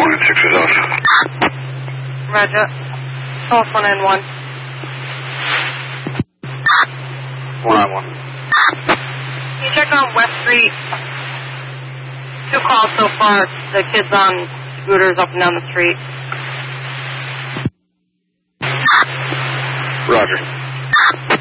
496 is off. Roger. Call 491. 491. Can you check on West Street? 2 calls so far. The kids on scooters up and down the street. Roger.